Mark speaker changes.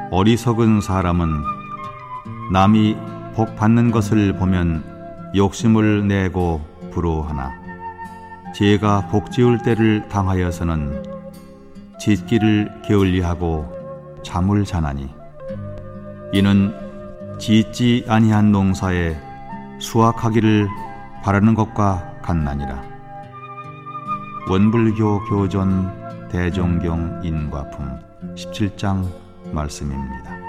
Speaker 1: 어리석은 사람은 남이 복 받는 것을 보면 욕심을 내고 부러워하나 지혜가 복 지을 때를 당하여서는 짓기를 게을리하고 잠을 자나니 이는 짓지 아니한 농사에 수확하기를 바라는 것과 같나니라. 원불교 교전 대종경 인과품 17장 말씀입니다.